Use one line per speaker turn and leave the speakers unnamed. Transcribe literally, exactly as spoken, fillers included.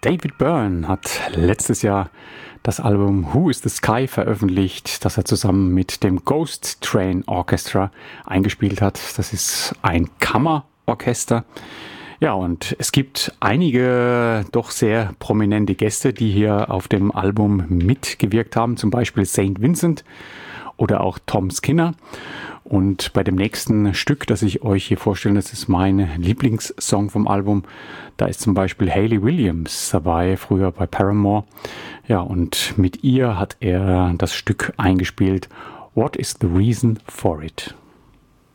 David Byrne hat letztes Jahr das Album Who is the Sky veröffentlicht, das er zusammen mit dem Ghost Train Orchestra eingespielt hat. Das ist ein Kammerorchester. Ja, und es gibt einige doch sehr prominente Gäste, die hier auf dem Album mitgewirkt haben, zum Beispiel Saint Vincent oder auch Tom Skinner. Und bei dem nächsten Stück, das ich euch hier vorstelle, das ist mein Lieblingssong vom Album. Da ist zum Beispiel Hayley Williams dabei, früher bei Paramore. Ja, und mit ihr hat er das Stück eingespielt. What is the reason for it?